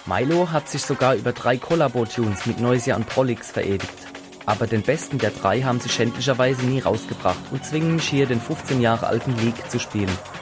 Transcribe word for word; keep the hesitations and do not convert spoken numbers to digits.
Milo hat sich sogar über drei Kollabo-Tunes mit Noisia und Prolix verewigt. Aber den besten der drei haben sie schändlicherweise nie rausgebracht und zwingen mich hier, den fünfzehn Jahre alten Leak zu spielen.